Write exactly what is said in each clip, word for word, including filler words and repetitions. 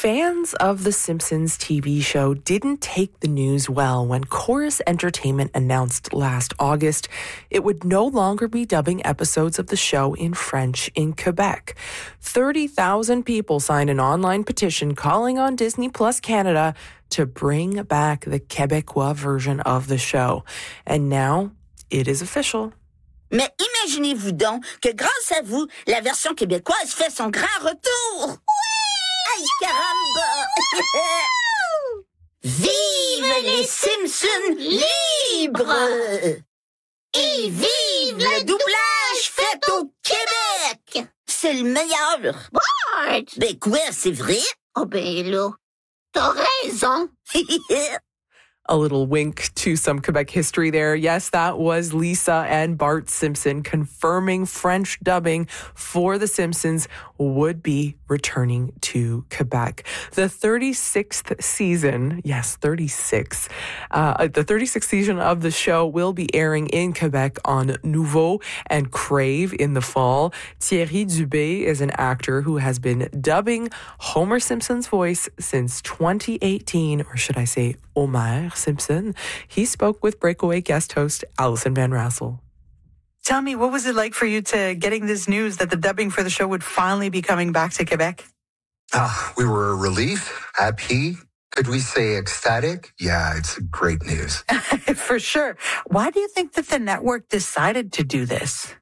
Fans of The Simpsons T V show didn't take the news well when Corus Entertainment announced last August it would no longer be dubbing episodes of the show in French in Quebec. thirty thousand people signed an online petition calling on Disney Plus Canada to bring back the Québécois version of the show. And now it is official. Mais imaginez-vous donc que grâce à vous, la version québécoise fait son grand retour. Ouais! Aïe, caramba! Vive les Simpsons libres! Et vive le doublage fait au Québec! C'est le meilleur! What? Ben quoi, c'est vrai? Oh ben là, t'as raison! A little wink to some Quebec history there. Yes, that was Lisa and Bart Simpson confirming French dubbing for The Simpsons would be returning to Quebec. The thirty-sixth season, yes, thirty-six, uh, the thirty-sixth season of the show will be airing in Quebec on Nouveau and Crave in the fall. Thierry Dubé is an actor who has been dubbing Homer Simpson's voice since twenty eighteen, or should I say Homer Simpson. He spoke with Breakaway guest host Alison Van Rassel. Tell me, what was it like for you to getting this news that the dubbing for the show would finally be coming back to Quebec? Uh, we were relieved, happy. Could we say ecstatic? Yeah, it's great news. For sure. Why do you think that the network decided to do this?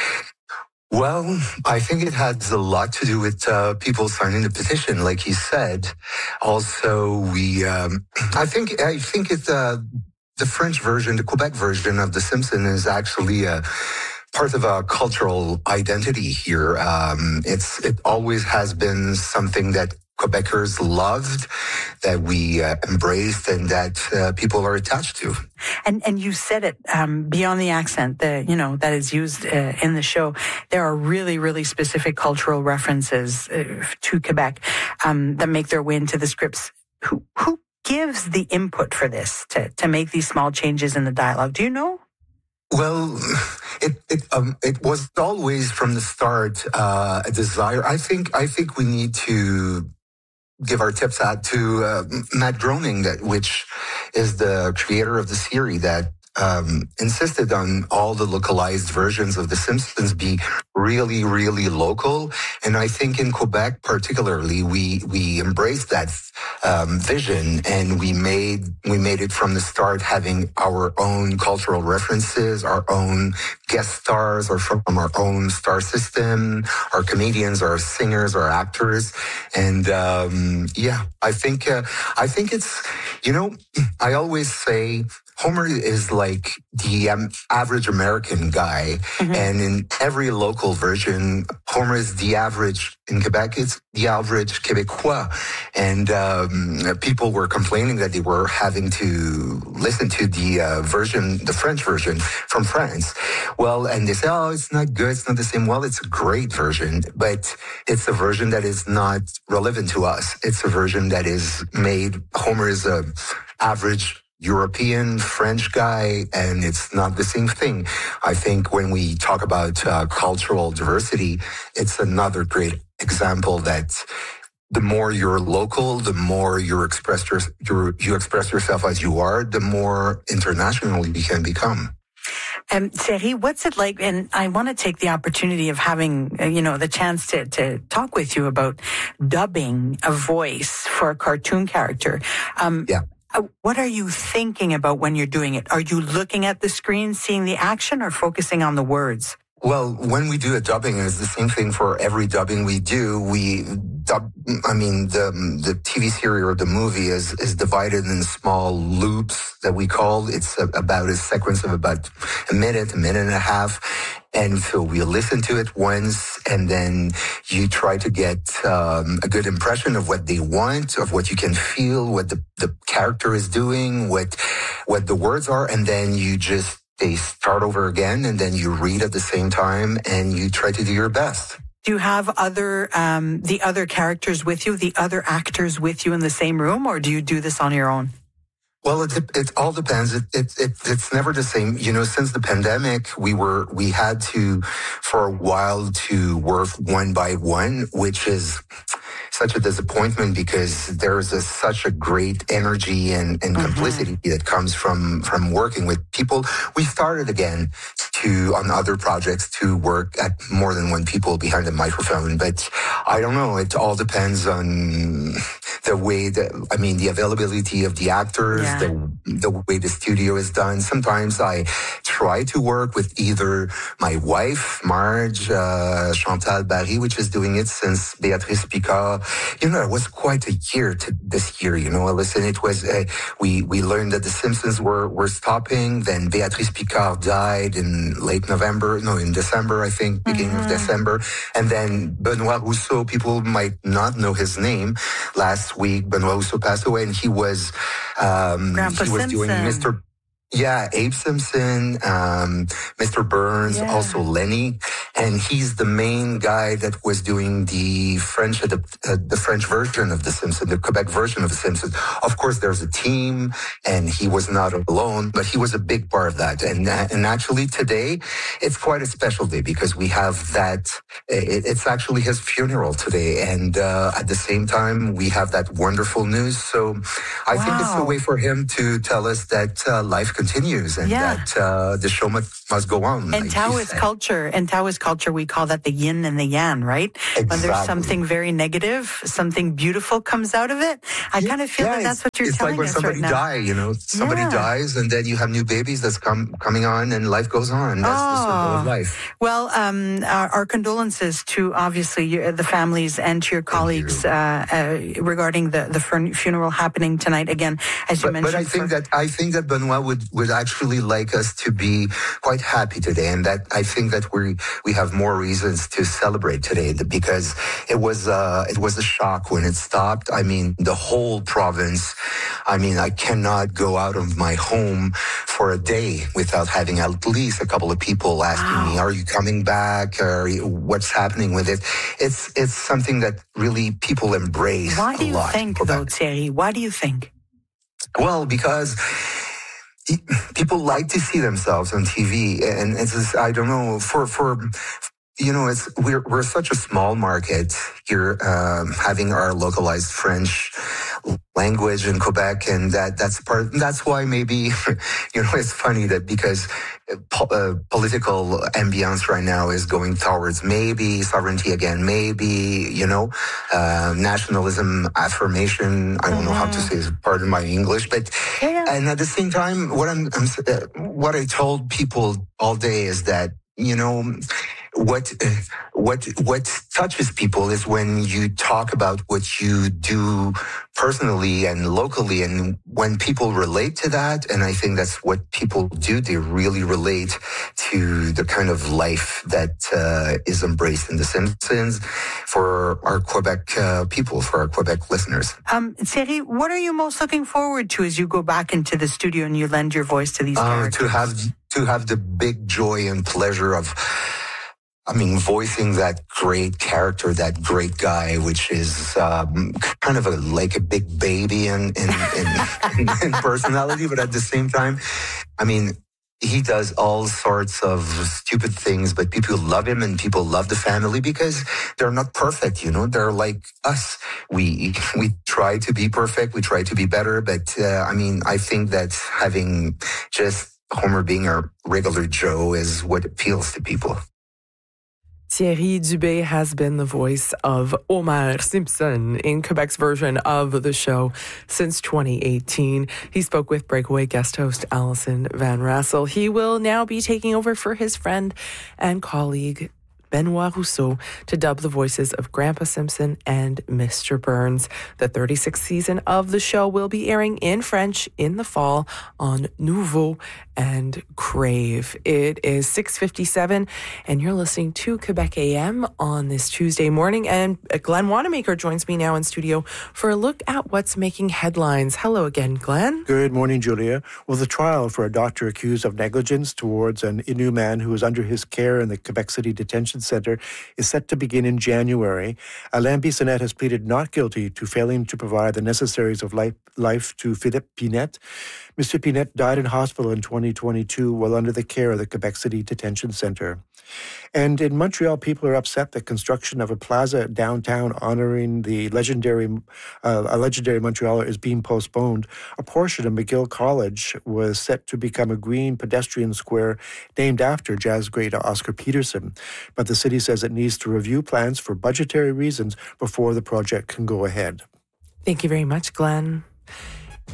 Well, I think it has a lot to do with uh, people signing the petition, like he said. Also, we, um, I think, I think it's uh, the French version, the Quebec version of The Simpsons is actually a part of a cultural identity here. Um, it's it always has been something that Quebecers loved, that we uh, embraced, and that uh, people are attached to. And and you said it um, beyond the accent, that you know that is used uh, in the show. There are really really specific cultural references uh, to Quebec um, that make their way into the scripts. Who who gives the input for this to to make these small changes in the dialogue? Do you know? Well, it it um it was always from the start uh, a desire. I think I think we need to give our tips out to uh, Matt Groening, that which is the creator of the series, that um, insisted on all the localized versions of The Simpsons be really, really local. And I think in Quebec, particularly, we we embraced that um, vision, and we made we made it from the start, having our own cultural references, our own guest stars, or from our own star system, our comedians, our singers, our actors, and um, yeah, I think uh, I think it's, you know, I always say Homer is like the um, average American guy, mm-hmm. and in every local version, Homer is the average. In Quebec, it's the average Québécois. And um, people were complaining that they were having to listen to the uh, version, the French version from France. Well, and they say, oh, it's not good, it's not the same. Well, it's a great version, but it's a version that is not relevant to us. It's a version that is made, Homer is a average European, French guy, and it's not the same thing. I think when we talk about uh, cultural diversity, it's another great example that the more you're local, the more you express your, your, you express yourself as you are, the more international you can become. Um, Thierry, what's it like? And I want to take the opportunity of having, uh, you know, the chance to, to talk with you about dubbing a voice for a cartoon character. Um, yeah. What are you thinking about when you're doing it? Are you looking at the screen, seeing the action, or focusing on the words? Well, when we do a dubbing, it's the same thing for every dubbing we do. We dub, I mean, the the T V series or the movie is is divided in small loops that we call. It's a, about a sequence of about a minute, a minute and a half. And so we listen to it once, and then you try to get um, a good impression of what they want, of what you can feel, what the, the character is doing, what what the words are, and then you just they start over again, and then you read at the same time, and you try to do your best. Do you have other um, the other characters with you, the other actors with you in the same room, or do you do this on your own? Well, it it all depends. It, it it it's never the same. You know, since the pandemic, we were we had to for a while to work one by one, which is such a disappointment because there's a, such a great energy and, and mm-hmm. complicity that comes from, from working with people. We started again to, on other projects, to work at more than one people behind the microphone. But I don't know. It all depends on the way that, I mean, the availability of the actors, yeah. the, the way the studio is done. Sometimes I try to work with either my wife, Marge, uh, Chantal Barry, which is doing it since Béatrice Picard. You know, it was quite a year to this year, you know. Listen, it was, uh, we, we learned that the Simpsons were, were stopping. Then Béatrice Picard died in late November, no, in December, I think, beginning mm-hmm. of December. And then Benoit Rousseau, people might not know his name. Last week, Benoit Rousseau passed away, and he was, um, Grandpa he was Simpson. doing Mister Yeah, Abe Simpson, um, Mister Burns, yeah. also Lenny, and he's the main guy that was doing the French, uh, the French version of The Simpsons, the Quebec version of The Simpsons. Of course, there's a team, and he was not alone, but he was a big part of that. And uh, and actually, today it's quite a special day because we have that. It, it's actually his funeral today, and uh, at the same time, we have that wonderful news. So, I wow. think it's a way for him to tell us that uh, life continues and yeah. that uh, the show must, must go on. And like Taoist culture, and Taoist culture, we call that the yin and the yang, right? Exactly. When there's something very negative, something beautiful comes out of it. I kind of feel yeah, that that's what you're it's telling like when us somebody right now. die, you know, somebody yeah. dies, and then you have new babies that's come coming on, and life goes on. That's oh. the circle of life. Well, um, our, our condolences to obviously your, the families and to your colleagues you. uh, uh, regarding the the funeral happening tonight. Again, as you but, mentioned, but I think for, that I think that Benoit would would actually like us to be quite happy today, and that I think that we we have more reasons to celebrate today because it was uh, it was a shock when it stopped. I mean, the whole province. I mean, I cannot go out of my home for a day without having at least a couple of people asking wow. me, "Are you coming back? Or what's happening with it?" It's it's something that really people embrace. Why do a you lot. think, though, Thierry? Why do you think? Well, because people like to see themselves on T V, and it's just, I don't know, for, for, you know, it's, we're, we're such a small market here, um, having our localized French language in Quebec, and that, that's part, that's why maybe, you know, it's funny that because po- uh, political ambience right now is going towards maybe sovereignty again, maybe, you know, uh, nationalism affirmation. I don't mm-hmm. know how to say it, pardon my English, but, yeah. and at the same time, what I'm, I'm uh, what I told people all day is that, you know, what uh, what what touches people is when you talk about what you do personally and locally, and when people relate to that, and I think that's what people do. They really relate to the kind of life that uh, is embraced in The Simpsons for our Quebec uh, people, for our Quebec listeners. Um, Thierry, what are you most looking forward to as you go back into the studio and you lend your voice to these uh, characters? To have to have the big joy and pleasure of, I mean, voicing that great character, that great guy, which is um, kind of a like a big baby in in, in, in in personality, but at the same time, I mean, he does all sorts of stupid things, but people love him and people love the family because they're not perfect, you know. They're like us. We we try to be perfect, we try to be better, but uh, I mean, I think that having just Homer being a regular Joe is what appeals to people. Thierry Dubé has been the voice of Homer Simpson in Quebec's version of the show since twenty eighteen. He spoke with Breakaway guest host Alison Van Rassel. He will now be taking over for his friend and colleague Benoit Rousseau to dub the voices of Grandpa Simpson and Mister Burns. The thirty-sixth season of the show will be airing in French in the fall on Nouveau and Crave. It is six fifty-seven, and you're listening to Quebec A M on this Tuesday morning. And Glenn Wanamaker joins me now in studio for a look at what's making headlines. Hello again, Glenn. Good morning, Julia. Well, the trial for a doctor accused of negligence towards an Innu man who was under his care in the Quebec City Detention Center is set to begin in January. Alain Bissonnette has pleaded not guilty to failing to provide the necessaries of life, life to Philippe Pinette. Mister Pinette died in hospital in twenty twenty-two while under the care of the Quebec City Detention Center. And in Montreal, people are upset that construction of a plaza downtown honoring the legendary, uh, a legendary Montrealer is being postponed. A portion of McGill College was set to become a green pedestrian square named after jazz great Oscar Peterson. But the city says it needs to review plans for budgetary reasons before the project can go ahead. Thank you very much, Glenn.